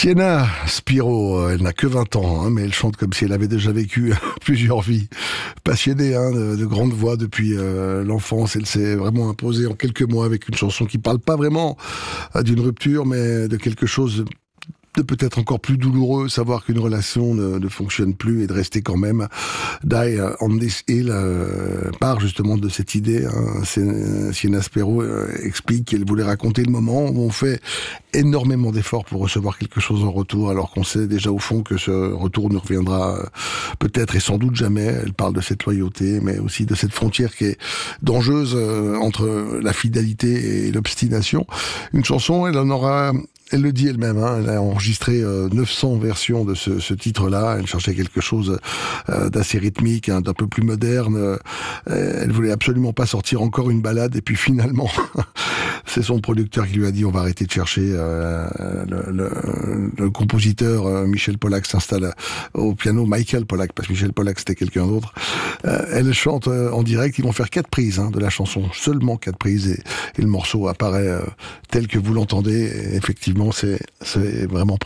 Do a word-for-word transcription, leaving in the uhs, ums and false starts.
Sienna Spiro, elle n'a que vingt ans, hein, mais elle chante comme si elle avait déjà vécu plusieurs vies. Passionnée hein, de, de grande voix depuis euh, l'enfance, elle s'est vraiment imposée en quelques mois avec une chanson qui parle pas vraiment euh, d'une rupture, mais de quelque chose de peut-être encore plus douloureux, savoir qu'une relation ne, ne fonctionne plus et de rester quand même. Die on this hill euh, part justement de cette idée. Hein. Sienna Spiro euh, explique qu'elle voulait raconter le moment où on fait énormément d'efforts pour recevoir quelque chose en retour, alors qu'on sait déjà au fond que ce retour ne reviendra euh, peut-être et sans doute jamais. Elle parle de cette loyauté, mais aussi de cette frontière qui est dangereuse euh, entre la fidélité et l'obstination. Une chanson, elle en aura... Elle le dit elle-même, hein, elle a enregistré euh, neuf cents versions de ce, ce titre-là. Elle cherchait quelque chose euh, d'assez rythmique, hein, d'un peu plus moderne. Euh, elle voulait absolument pas sortir encore une balade. Et puis finalement, c'est son producteur qui lui a dit on va arrêter de chercher. Euh, le, le, le compositeur euh, Michel Pollack s'installe au piano. Michael Pollack, parce que Michel Pollack c'était quelqu'un d'autre. Euh, elle chante euh, en direct. Ils vont faire quatre prises hein, de la chanson, seulement quatre prises, et, et le morceau apparaît euh, tel que vous l'entendez. Et effectivement, c'est, c'est vraiment